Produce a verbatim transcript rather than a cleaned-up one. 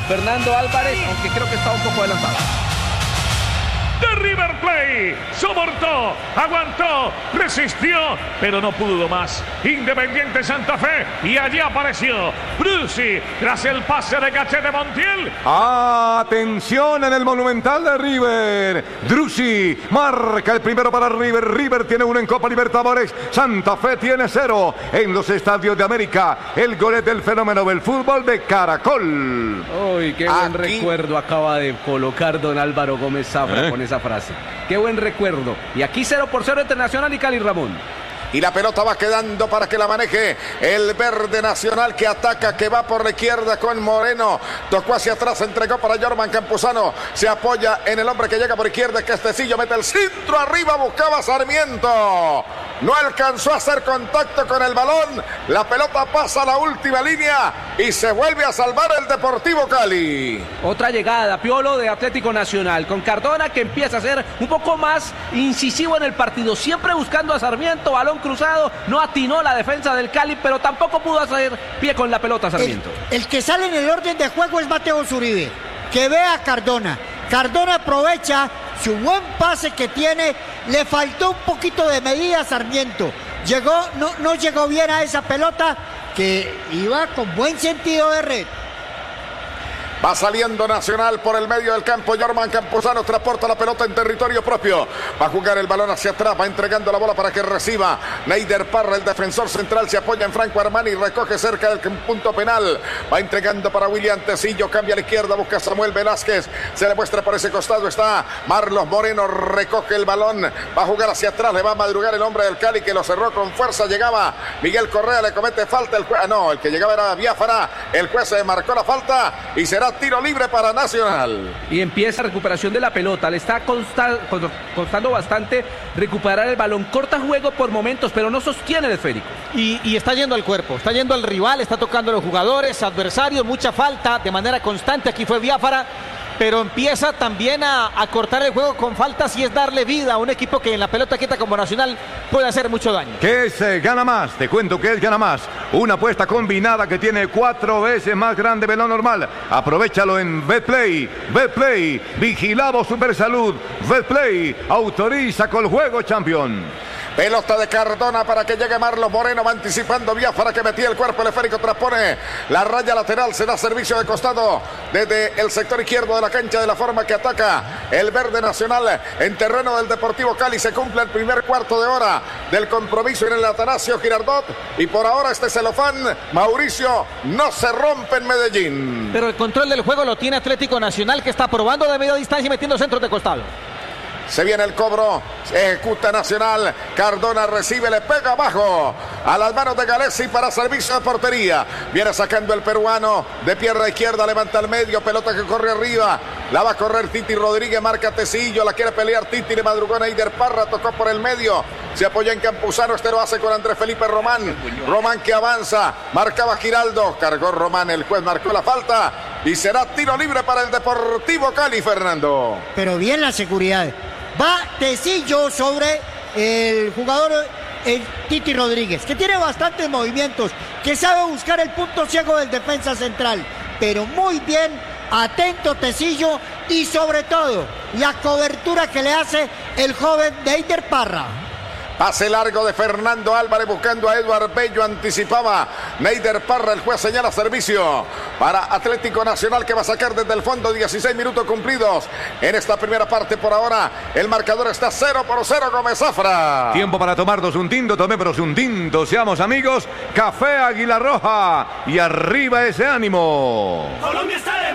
Fernando Álvarez, aunque creo que está un poco adelantado. De River Plate, soportó, aguantó, resistió, pero no pudo más. Independiente Santa Fe, y allí apareció Brusi, tras el pase de Cachete Montiel. Atención en el Monumental de River. Drusi marca el primero para River. River tiene uno en Copa Libertadores. Santa Fe tiene cero en los estadios de América. El golet del fenómeno del fútbol de Caracol. Uy, qué buen Aquí... recuerdo acaba de colocar don Álvaro Gómez Zafra ¿Eh? con esa frase. Qué buen recuerdo. Y aquí cero por cero entre Nacional y Cali, Ramón. Y la pelota va quedando para que la maneje el verde Nacional, que ataca, que va por la izquierda con Moreno. Tocó hacia atrás, entregó para Jorman Campuzano. Se apoya en el hombre que llega por izquierda, que es Tecillo. Mete el centro arriba, buscaba Sarmiento. No alcanzó a hacer contacto con el balón. La pelota pasa a la última línea y se vuelve a salvar el Deportivo Cali. Otra llegada, Piolo, de Atlético Nacional, con Cardona, que empieza a ser un poco más incisivo en el partido, siempre buscando a Sarmiento. Balón cruzado, no atinó la defensa del Cali, pero tampoco pudo hacer pie con la pelota Sarmiento. El, el que sale en el orden de juego es Mateo Zuribe, que ve a Cardona. Cardona aprovecha su buen pase que tiene. Le faltó un poquito de medida a Sarmiento. Llegó, no, no llegó bien a esa pelota, que iba con buen sentido de red. Va saliendo Nacional por el medio del campo. Jorman Campuzano transporta la pelota en territorio propio. Va a jugar el balón hacia atrás. Va entregando la bola para que reciba Neider Parra, el defensor central. Se apoya en Franco Armani. Recoge cerca del punto penal. Va entregando para William Tecillo. Cambia a la izquierda. Busca a Samuel Velázquez. Se le muestra por ese costado. Está Marlos Moreno. Recoge el balón. Va a jugar hacia atrás. Le va a madrugar el hombre del Cali, que lo cerró con fuerza. Llegaba Miguel Correa. Le comete falta el juez. Ah, no, el que llegaba era Biafara. El juez se marcó la falta y será tiro libre para Nacional. Y empieza recuperación de la pelota. Le está consta, costando bastante recuperar el balón. Corta juego por momentos, pero no sostiene el esférico. Y, y está yendo al cuerpo, está yendo al rival, está tocando a los jugadores, adversarios, mucha falta de manera constante. Aquí fue Biafara, pero empieza también a, a cortar el juego con faltas, y es darle vida a un equipo que en la pelota quieta como Nacional puede hacer mucho daño. ¿Qué es eh, gana más? Te cuento que es gana más. Una apuesta combinada que tiene cuatro veces más grande de lo normal. Aprovechalo en Betplay. Betplay, vigilado Supersalud. Betplay, autoriza con el juego, champion. Pelota de Cardona para que llegue Marlos Moreno. Va anticipando Biafara, que metía el cuerpo. El esférico transpone la raya lateral. Se da servicio de costado desde el sector izquierdo de la cancha, de la forma que ataca el verde Nacional en terreno del Deportivo Cali. Se cumple el primer cuarto de hora del compromiso en el Atanasio Girardot. Y por ahora este celofán, Mauricio, no se rompe en Medellín. Pero el control del juego lo tiene Atlético Nacional, que está probando de media distancia y metiendo centros de costado. Se viene el cobro, ejecuta Nacional. Cardona recibe, le pega abajo a las manos de Galesi para servicio de portería. Viene sacando el peruano de pierna izquierda, levanta al medio, pelota que corre arriba. La va a correr Titi Rodríguez, marca Tecillo, la quiere pelear Titi, le madrugó Neider Parra, tocó por el medio. Se apoya en Campuzano, este lo hace con Andrés Felipe Román. Román que avanza, marcaba Giraldo, cargó Román, el juez marcó la falta y será tiro libre para el Deportivo Cali, Fernando. Pero bien la seguridad. Va Tecillo sobre el jugador, el Titi Rodríguez, que tiene bastantes movimientos, que sabe buscar el punto ciego del defensa central, pero muy bien, atento Tecillo, y sobre todo la cobertura que le hace el joven Neider Parra. Pase largo de Fernando Álvarez buscando a Eduard Bello, anticipaba Neider Parra, el juez señala servicio para Atlético Nacional, que va a sacar desde el fondo. Dieciséis minutos cumplidos en esta primera parte. Por ahora el marcador está cero por cero, Gómez Zafra. Tiempo para tomarnos un tinto, tomémonos un tinto, seamos amigos. Café Águila Roja y arriba ese ánimo. Colombia está de